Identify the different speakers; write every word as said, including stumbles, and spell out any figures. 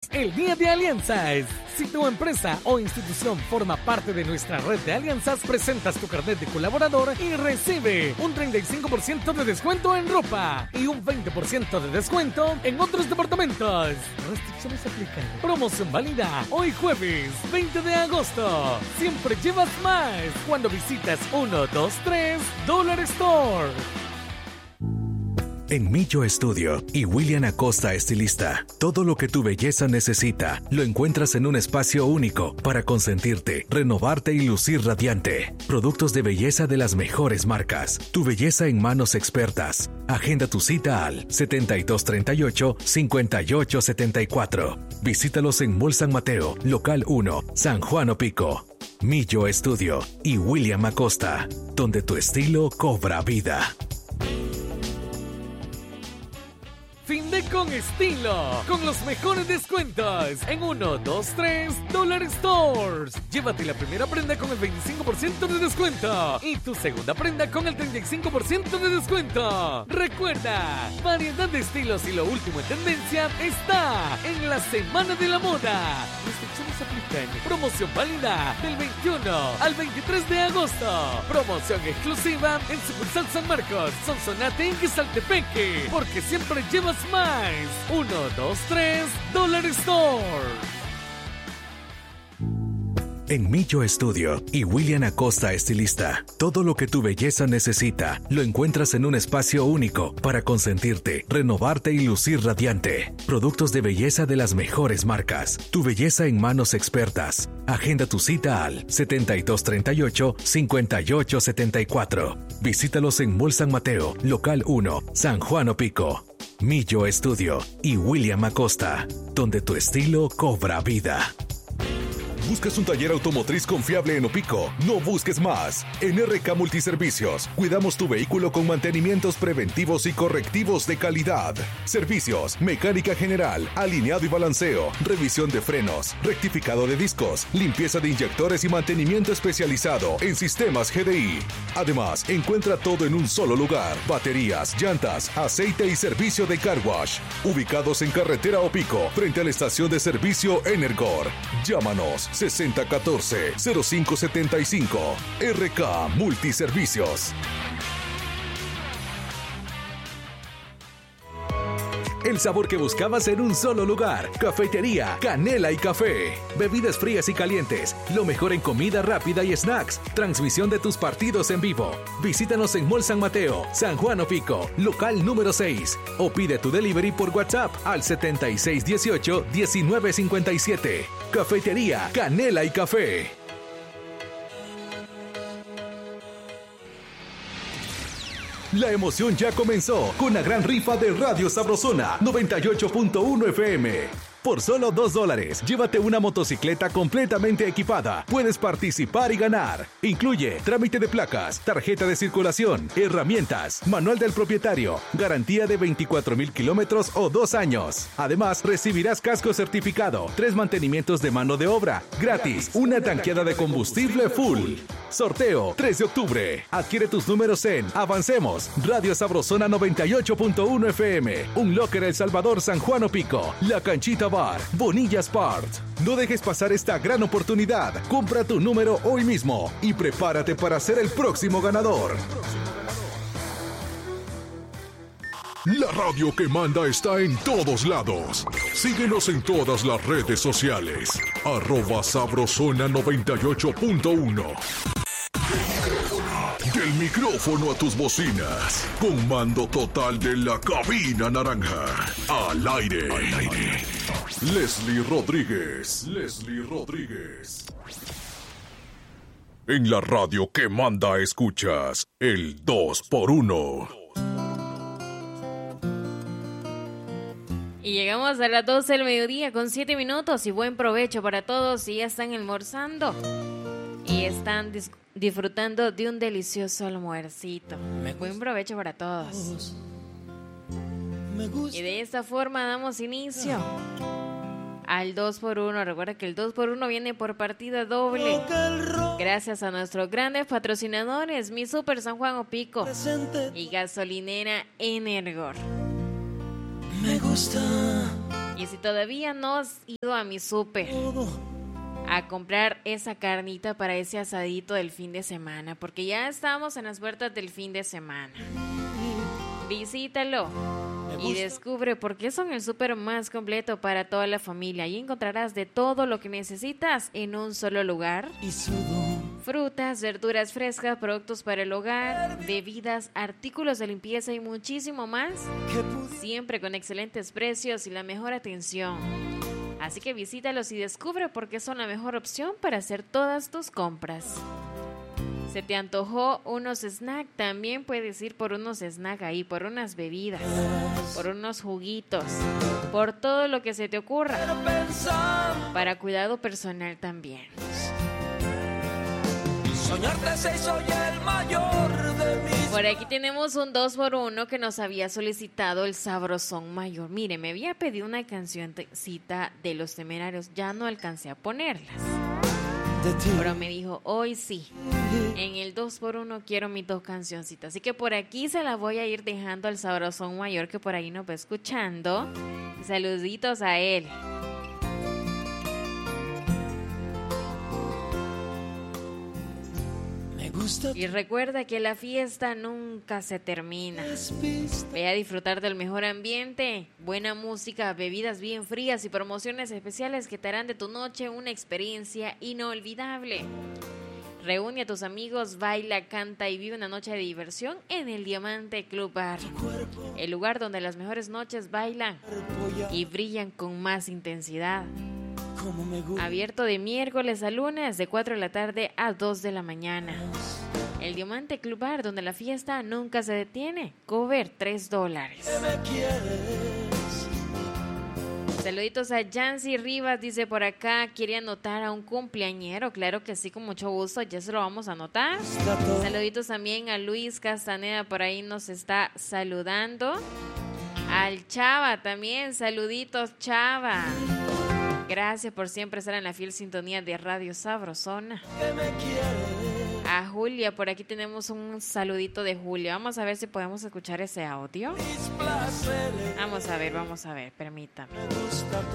Speaker 1: el Día de Alianzas. Si tu empresa o institución forma parte de nuestra red de alianzas, presentas tu carnet de colaborador y recibe un treinta y cinco por ciento de descuento en ropa y un veinte por ciento de descuento en otros departamentos. Restricciones aplican. Promoción válida hoy jueves veinte de agosto. Siempre llevas más cuando visitas uno dos tres Dollar Store.
Speaker 2: En Millo Estudio y William Acosta Estilista, todo lo que tu belleza necesita lo encuentras en un espacio único para consentirte, renovarte y lucir radiante. Productos de belleza de las mejores marcas. Tu belleza en manos expertas. Agenda tu cita al setenta y dos treinta y ocho, cincuenta y ocho setenta y cuatro. Visítalos en Mall San Mateo, Local uno, San Juan Opico. Millo Estudio y William Acosta, donde tu estilo cobra vida.
Speaker 1: Fin de con estilo, con los mejores descuentos en uno dos tres Dollar Stores. Llévate la primera prenda con el veinticinco por ciento de descuento y tu segunda prenda con el treinta y cinco por ciento de descuento. Recuerda, variedad de estilos y lo último en tendencia está en la Semana de la Moda. Restricciones aplican. Promoción válida del veintiuno al veintitrés de agosto. Promoción exclusiva en Sucursal San Marcos, Sonsonate y Quezaltepeque, porque siempre llevas más. uno dos tres Dollar Store.
Speaker 2: En Millo Estudio y William Acosta Estilista, todo lo que tu belleza necesita lo encuentras en un espacio único para consentirte, renovarte y lucir radiante. Productos de belleza de las mejores marcas. Tu belleza en manos expertas. Agenda tu cita al setenta y dos treinta y ocho, cincuenta y ocho setenta y cuatro. Visítalos en Mall San Mateo, Local uno, San Juan Opico. Millo Estudio y William Acosta, donde tu estilo cobra vida.
Speaker 3: ¿Buscas un taller automotriz confiable en Opico? No busques más. En R K Multiservicios, cuidamos tu vehículo con mantenimientos preventivos y correctivos de calidad. Servicios, mecánica general, alineado y balanceo, revisión de frenos, rectificado de discos, limpieza de inyectores y mantenimiento especializado en sistemas G D I. Además, encuentra todo en un solo lugar. Baterías, llantas, aceite y servicio de car wash. Ubicados en Carretera Opico, frente a la estación de servicio Energor. Llámanos sesenta catorce cero cinco setenta y cinco. R K Multiservicios.
Speaker 2: El sabor que buscabas en un solo lugar. Cafetería, Canela y Café. Bebidas frías y calientes. Lo mejor en comida rápida y snacks. Transmisión de tus partidos en vivo. Visítanos en Mall San Mateo, San Juan Opico, local número seis. O pide tu delivery por WhatsApp al setenta y seis dieciocho, diecinueve cincuenta y siete. Cafetería, Canela y Café.
Speaker 3: La emoción ya comenzó con la gran rifa de Radio Sabrosona noventa y ocho punto uno F M. Por solo dos dólares, llévate una motocicleta completamente equipada. Puedes participar y ganar. Incluye trámite de placas, tarjeta de circulación, herramientas, manual del propietario, garantía de veinticuatro mil kilómetros o dos años. Además, recibirás casco certificado, tres mantenimientos de mano de obra, gratis, una tanqueada de combustible full. Sorteo tres de octubre. Adquiere tus números en Avancemos, Radio Sabrosona noventa y ocho punto uno F M, Un Locker El Salvador, San Juan Opico, La Canchita Bar, Bonilla Sport. No dejes pasar esta gran oportunidad. Compra tu número hoy mismo y prepárate para ser el próximo ganador. La radio que manda está en todos lados. Síguenos en todas las redes sociales. Arroba Sabrosona noventa y ocho punto uno. Del micrófono a tus bocinas. Con mando total de la cabina naranja. Al aire. Al aire. Leslie Rodríguez. Leslie Rodríguez. En la radio que manda escuchas el dos por uno.
Speaker 4: Y llegamos a las doce del mediodía con siete minutos y buen provecho para todos si ya están almorzando y están dis- disfrutando de un delicioso almuercito. Buen provecho para todos. Y de esta forma damos inicio al dos por uno. Recuerda que el dos por uno viene por partida doble. Gracias a nuestros grandes patrocinadores, Mi Super San Juan Opico y Gasolinera Energor.
Speaker 5: Me gusta
Speaker 4: Y si todavía no has ido a mi súper a comprar esa carnita para ese asadito del fin de semana, porque ya estamos en las puertas del fin de semana, visítalo y descubre por qué son el súper más completo para toda la familia. Ahí encontrarás de todo lo que necesitas en un solo lugar. Frutas, verduras frescas, productos para el hogar, bebidas, artículos de limpieza y muchísimo más. Siempre con excelentes precios y la mejor atención. Así que visítalos y descubre por qué son la mejor opción para hacer todas tus compras. ¿Se te antojó unos snacks? También puedes ir por unos snacks ahí, por unas bebidas, por unos juguitos, por todo lo que se te ocurra. Para cuidado personal también. Por aquí tenemos un dos por uno que nos había solicitado el Sabrosón Mayor. Mire, me había pedido una cancioncita de Los Temerarios, ya no alcancé a ponerlas, pero me dijo, hoy sí, en el dos por uno quiero mis dos cancioncitas. Así que por aquí se las voy a ir dejando al Sabrosón Mayor, que por ahí nos va escuchando. Saluditos a él. Y recuerda que la fiesta nunca se termina. Ve a disfrutar del mejor ambiente, buena música, bebidas bien frías y promociones especiales que te harán de tu noche una experiencia inolvidable. Reúne a tus amigos, baila, canta y vive una noche de diversión en el Diamante Club Bar. El lugar donde las mejores noches bailan y brillan con más intensidad. Abierto de miércoles a lunes de cuatro de la tarde a dos de la mañana. El Diamante Club Bar, donde la fiesta nunca se detiene. Cover tres dólares. Saluditos a Yancy Rivas, dice por acá, quiere anotar a un cumpleañero. Claro que sí, con mucho gusto, ya se lo vamos a anotar. Saluditos también a Luis Castaneda, por ahí nos está saludando. Al Chava también, saluditos Chava. Gracias por siempre estar en la fiel sintonía de Radio Sabrosona. A Julia, por aquí tenemos un saludito de Julia. Vamos a ver si podemos escuchar ese audio. Vamos a ver, vamos a ver, permítame.